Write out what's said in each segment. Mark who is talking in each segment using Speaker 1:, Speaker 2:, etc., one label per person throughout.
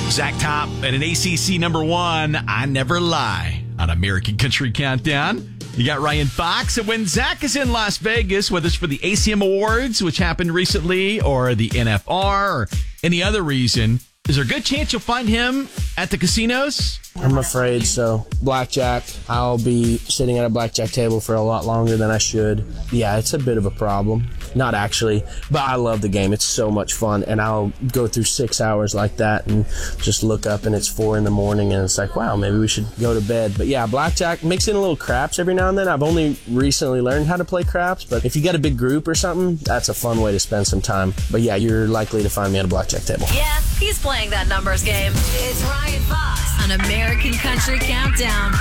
Speaker 1: Zach Top and an ACC number one, I Never Lie, on American Country Countdown. You got Ryan Fox. And when Zach is in Las Vegas, whether it's for the ACM Awards, which happened recently, or the NFR, or any other reason, is there a good chance you'll find him at the casinos?
Speaker 2: I'm afraid so. Blackjack, I'll be sitting at a blackjack table for a lot longer than I should. Yeah, it's a bit of a problem. Not actually, but I love the game. It's so much fun, and I'll go through 6 hours like that and just look up and it's 4 a.m. and it's like, wow, maybe we should go to bed. But yeah, blackjack, mix in a little craps every now and then. I've only recently learned how to play craps, but if you got a big group or something, that's a fun way to spend some time. But yeah, you're likely to find me at a blackjack table.
Speaker 3: Yeah, he's playing that numbers game. It's Ryan Fox on American Country Countdown.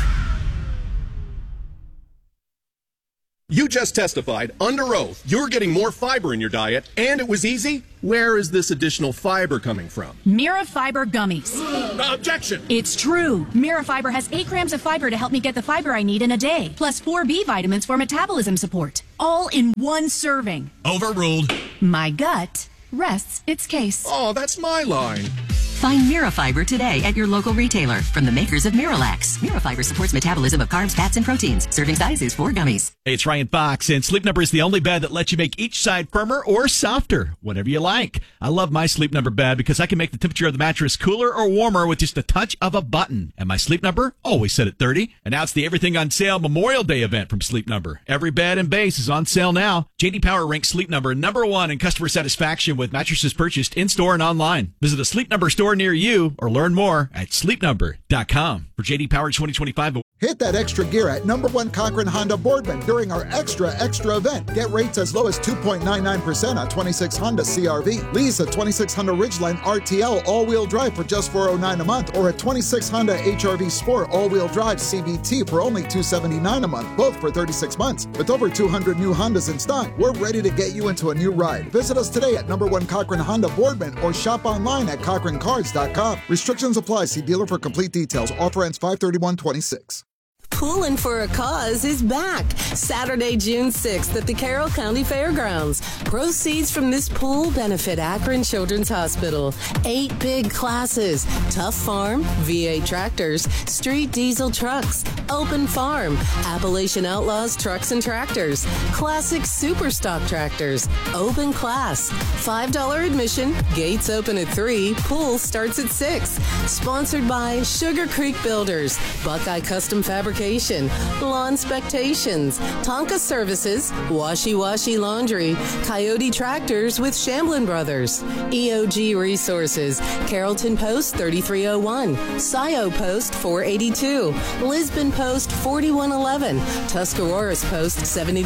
Speaker 4: You just testified under oath you're getting more fiber in your diet, and it was easy. Where is this additional fiber coming from?
Speaker 5: Mira Fiber Gummies.
Speaker 4: Objection!
Speaker 5: It's true. Mira Fiber has 8 grams of fiber to help me get the fiber I need in a day, plus 4 B vitamins for metabolism support. All in one serving.
Speaker 1: Overruled.
Speaker 5: My gut rests its case.
Speaker 4: Oh, that's my line.
Speaker 6: Find Mirafiber today at your local retailer from the makers of Miralax. Mirafiber supports metabolism of carbs, fats, and proteins. Serving size is 4 gummies.
Speaker 1: Hey, it's Ryan Fox, and Sleep Number is the only bed that lets you make each side firmer or softer, whatever you like. I love my Sleep Number bed because I can make the temperature of the mattress cooler or warmer with just a touch of a button. And my Sleep Number always set at 30. And now it's the Everything on Sale Memorial Day event from Sleep Number. Every bed and base is on sale now. J.D. Power ranks Sleep Number number 1 in customer satisfaction with mattresses purchased in-store and online. Visit a Sleep Number store near you or learn more at sleepnumber.com. For J.D. Power 2025.
Speaker 7: Hit that extra gear at number 1 Cochran Honda Boardman during our extra event. Get rates as low as 2.99% on 26 Honda CRV. Lease a 26 Honda Ridgeline RTL all-wheel drive for just $409 a month, or a 26 Honda HRV Sport all-wheel drive CVT for only $279 a month, both for 36 months. With over 200 new Hondas in stock, we're ready to get you into a new ride. Visit us today at number 1 Cochran Honda Boardman or shop online at CochranCars.com. Restrictions apply. See dealer for complete details. Offer ends 5/31/26.
Speaker 8: Poolin' for a Cause is back Saturday, June 6th at the Carroll County Fairgrounds. Proceeds from this pool benefit Akron Children's Hospital. 8 big classes: Tough Farm, V8 tractors, street diesel trucks, open farm, Appalachian Outlaws trucks and tractors, classic super stock tractors, open class, $5 admission, gates open at 3, pool starts at 6. Sponsored by Sugar Creek Builders, Buckeye Custom Fabrication, Lawn Spectations, Tonka Services, Washy Washy Laundry, Coyote Tractors with Shamblin Brothers, EOG Resources, Carrollton Post 3301, Scio Post 482, Lisbon Post 4111, Tuscarora's Post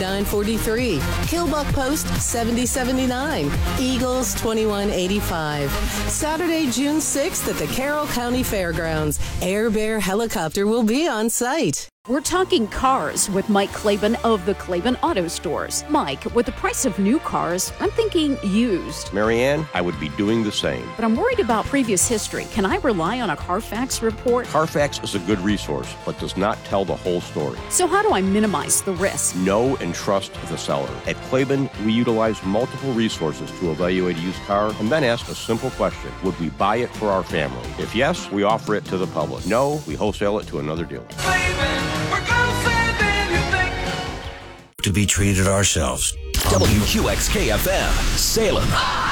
Speaker 8: 7943, Killbuck Post 7079, Eagles 2185. Saturday, June 6th at the Carroll County Fairgrounds. Air Bear Helicopter will be on site.
Speaker 9: We're talking cars with Mike Claiborne of the Claiborne Auto Stores. Mike, with the price of new cars, I'm thinking used.
Speaker 10: Marianne, I would be doing the same.
Speaker 9: But I'm worried about previous history. Can I rely on a Carfax report?
Speaker 10: Carfax is a good resource, but does not tell the whole story.
Speaker 9: So how do I minimize the risk?
Speaker 10: Know and trust the seller. At Claiborne, we utilize multiple resources to evaluate a used car and then ask a simple question: would we buy it for our family? If yes, we offer it to the public. No, we wholesale it to another dealer.
Speaker 11: To be treated ourselves. WQXK-FM, Salem.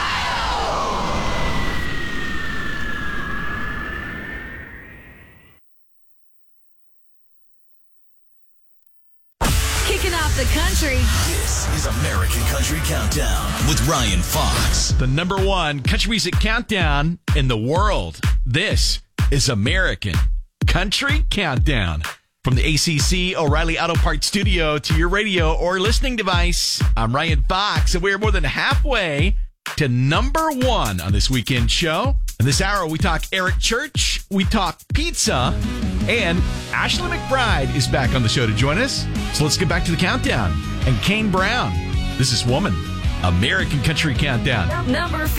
Speaker 3: Kicking off the country.
Speaker 11: This is American Country Countdown with Ryan Fox.
Speaker 1: The number 1 country music countdown in the world. This is American Country Countdown. From the ACC O'Reilly Auto Parts studio to your radio or listening device, I'm Ryan Fox, and we're more than halfway to number 1 on this weekend show. In this hour, we talk Eric Church, we talk pizza, and Ashley McBride is back on the show to join us. So let's get back to the countdown. And Kane Brown, this is Woman, American Country Countdown.
Speaker 3: Number